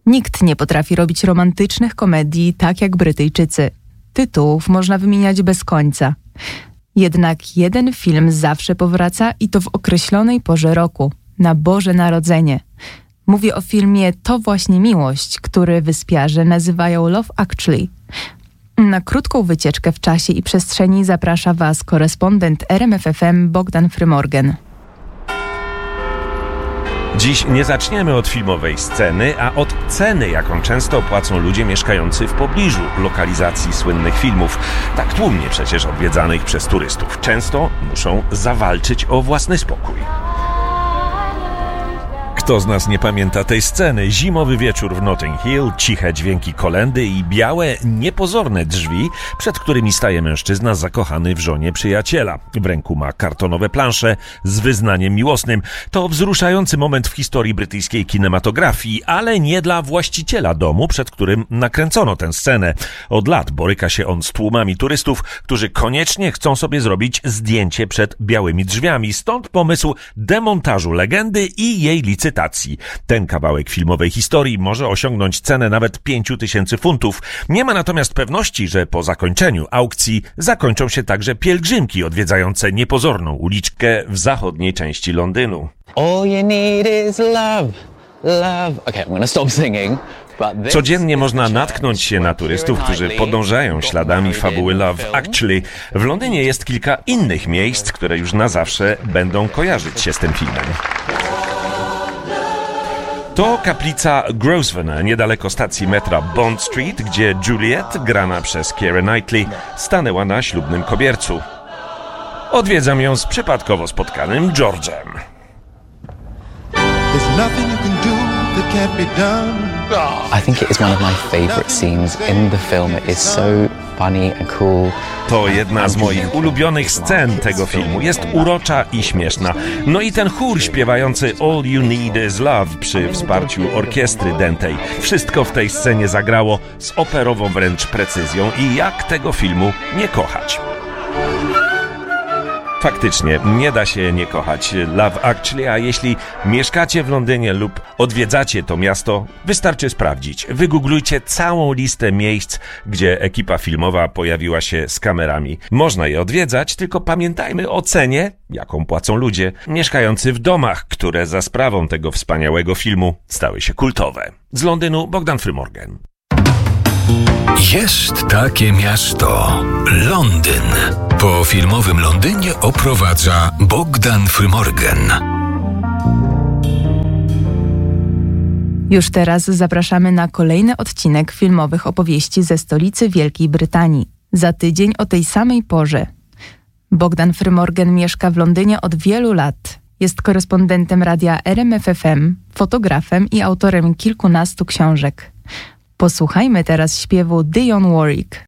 Nikt nie potrafi robić romantycznych komedii tak jak Brytyjczycy. Tytułów można wymieniać bez końca. Jednak jeden film zawsze powraca i to w określonej porze roku, na Boże Narodzenie. Mówię o filmie To właśnie miłość, który wyspiarze nazywają Love Actually. Na krótką wycieczkę w czasie i przestrzeni zaprasza Was korespondent RMF FM Bogdan Frymorgan. Dziś nie zaczniemy od filmowej sceny, a od ceny, jaką często płacą ludzie mieszkający w pobliżu lokalizacji słynnych filmów, tak tłumnie przecież odwiedzanych przez turystów. Często muszą zawalczyć o własny spokój. Kto z nas nie pamięta tej sceny? Zimowy wieczór w Notting Hill, ciche dźwięki kolędy i białe, niepozorne drzwi, przed którymi staje mężczyzna zakochany w żonie przyjaciela. W ręku ma kartonowe plansze z wyznaniem miłosnym. To wzruszający moment w historii brytyjskiej kinematografii, ale nie dla właściciela domu, przed którym nakręcono tę scenę. Od lat boryka się on z tłumami turystów, którzy koniecznie chcą sobie zrobić zdjęcie przed białymi drzwiami. Stąd pomysł demontażu legendy i jej licytacji. Ten kawałek filmowej historii może osiągnąć cenę nawet 5000 funtów. Nie ma natomiast pewności, że po zakończeniu aukcji zakończą się także pielgrzymki odwiedzające niepozorną uliczkę w zachodniej części Londynu. All you need is love, love. Okay, I'm gonna stop singing. Codziennie można natknąć się na turystów, którzy podążają śladami fabuły Love Actually. W Londynie jest kilka innych miejsc, które już na zawsze będą kojarzyć się z tym filmem. To kaplica Grosvenor, niedaleko stacji metra Bond Street, gdzie Juliet, grana przez Keira Knightley, stanęła na ślubnym kobiercu. Odwiedzam ją z przypadkowo spotkanym George'em. I think it is one of my favorite scenes in the film. It is so funny and cool. To jedna z moich ulubionych scen tego filmu. Jest urocza i śmieszna. No i ten chór śpiewający All You Need Is Love przy wsparciu orkiestry dętej. Wszystko w tej scenie zagrało z operową wręcz precyzją i jak tego filmu nie kochać? Faktycznie, nie da się nie kochać Love Actually, a jeśli mieszkacie w Londynie lub odwiedzacie to miasto, wystarczy sprawdzić. Wygooglujcie całą listę miejsc, gdzie ekipa filmowa pojawiła się z kamerami. Można je odwiedzać, tylko pamiętajmy o cenie, jaką płacą ludzie mieszkający w domach, które za sprawą tego wspaniałego filmu stały się kultowe. Z Londynu Bogdan Frymorgan. Jest takie miasto Londyn. Po filmowym Londynie oprowadza Bogdan Frymorgan. Już teraz zapraszamy na kolejny odcinek filmowych opowieści ze stolicy Wielkiej Brytanii. Za tydzień o tej samej porze. Bogdan Frymorgan mieszka w Londynie od wielu lat. Jest korespondentem radia RMF FM, fotografem i autorem kilkunastu książek. Posłuchajmy teraz śpiewu Dionne Warwick.